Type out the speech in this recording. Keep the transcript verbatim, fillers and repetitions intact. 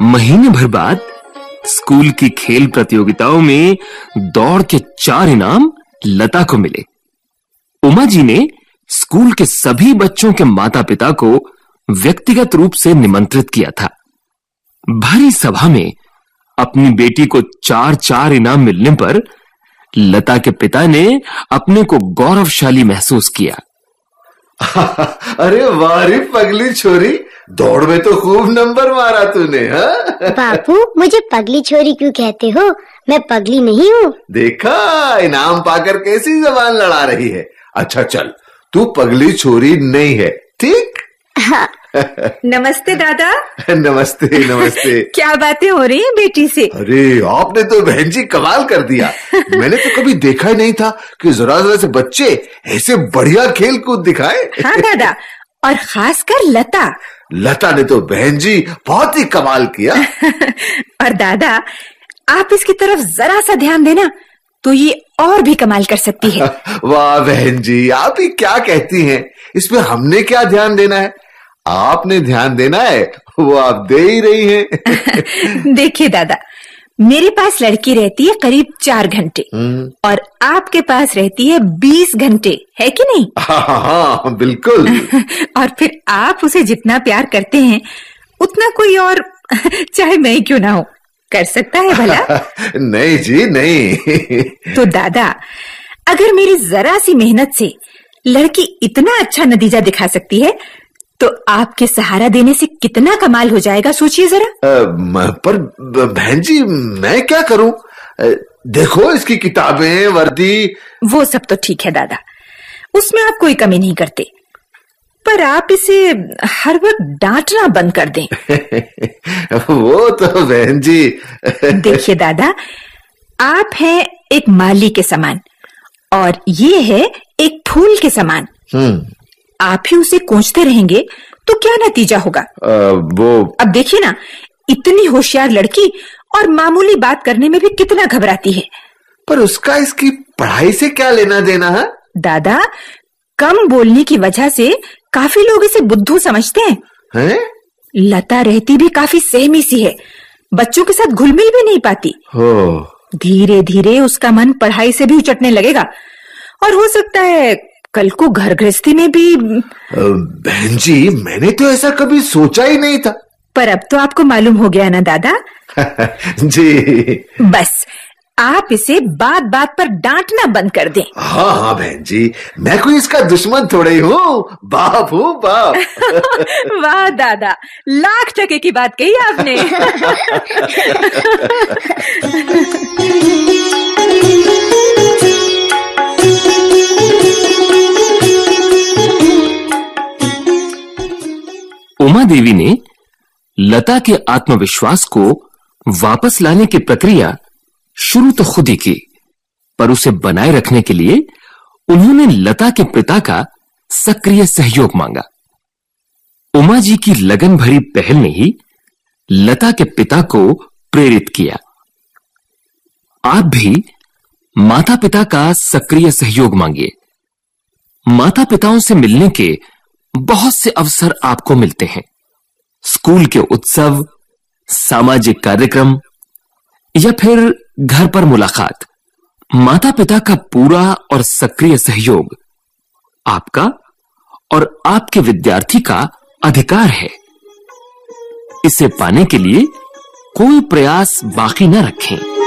महीने भर बाद स्कूल की खेल प्रतियोगिताओं में दौड़ के चार इनाम लता को मिले। उमा जी ने स्कूल के सभी बच्चों के माता-पिता को व्यक्तिगत रूप से निमंत्रित किया था। भारी सभा में अपनी बेटी को चार चार इनाम मिलने पर लता के पिता ने अपने को गौरवशाली महसूस किया। अरे वाह रे पगली छोरी, दौड़ में तो खूब नंबर मारा तूने। हाँ बापू, मुझे पगली छोरी क्यों कहते हो? मैं पगली नहीं हूँ। देखा, इनाम पाकर कैसी जबान लड़ा रही है। अच्छा चल, तू पगली छोरी नहीं है, ठीक? हाँ। नमस्ते दादा। नमस्ते नमस्ते। क्या बातें हो रही हैं बेटी से? अरे आपने तो बहन जी कमाल कर दिया। मैंने तो कभी देखा ही नहीं था कि जरा जरा से बच्चे ऐसे बढ़िया खेल कूद दिखाए। हाँ दादा, और खासकर लता। लता ने तो बहन जी बहुत ही कमाल किया। और दादा, आप इसकी तरफ जरा सा ध्यान देना तो ये और भी कमाल कर सकती है। वाह बहन जी, आप ही क्या कहती हैं? इसमें हमने क्या ध्यान देना है? आपने ध्यान देना है, वो आप दे ही रही हैं। देखिए दादा, मेरे पास लड़की रहती है करीब चार घंटे और आपके पास रहती है बीस घंटे, है कि नहीं? हाँ हाँ बिल्कुल। और फिर आप उसे जितना प्यार करते हैं उतना कोई और, चाहे मैं ही क्यों ना हो, कर सकता है भला? नहीं जी नहीं। तो दादा, अगर मेरी जरा सी मेहनत से लड़की इतना अच्छा नतीजा दिखा सकती है तो आपके सहारा देने से कितना कमाल हो जाएगा, सोचिए जरा। आ, पर बहन जी मैं क्या करूं? देखो इसकी किताबें, वर्दी। वो सब तो ठीक है दादा, उसमें आप कोई कमी नहीं करते, पर आप इसे हर वक्त डांटना बंद कर दें। वो तो बहन जी। देखिए दादा, आप हैं एक माली के समान और ये है एक फूल के समान। हम्म आप ही उसे कोंचते रहेंगे तो क्या नतीजा होगा? आ, वो अब देखिए ना, इतनी होशियार लड़की और मामूली बात करने में भी कितना घबराती है। पर उसका इसकी पढ़ाई से क्या लेना देना है? दादा, कम बोलने की वजह से काफी लोग इसे बुद्धू समझते हैं। हैं? लता रहती भी काफी सहमी सी है, बच्चों के साथ घुल मिल भी नहीं पाती। हो। धीरे धीरे उसका मन पढ़ाई से भी उचटने लगेगा और हो सकता है कल को घर गृहस्थी में भी। बहन जी, मैंने तो ऐसा कभी सोचा ही नहीं था। पर अब तो आपको मालूम हो गया ना दादा। जी। बस आप इसे बात बात पर डांटना बंद कर दें। हाँ हाँ बहन जी, मैं कोई इसका दुश्मन थोड़े ही हूँ, बाप हूँ बाप। वाह दादा, लाख टके की बात कही आपने। उमा देवी ने लता के आत्मविश्वास को वापस लाने की प्रक्रिया शुरू तो खुद ही की, पर उसे बनाए रखने के लिए उन्होंने लता के पिता का सक्रिय सहयोग मांगा। उमा जी की लगन भरी पहल ने ही लता के पिता को प्रेरित किया। आप भी माता पिता का सक्रिय सहयोग मांगिए। माता पिताओं से मिलने के बहुत से अवसर आपको मिलते हैं। स्कूल के उत्सव, सामाजिक कार्यक्रम या फिर घर पर मुलाकात। माता पिता का पूरा और सक्रिय सहयोग आपका और आपके विद्यार्थी का अधिकार है। इसे पाने के लिए कोई प्रयास बाकी न रखें।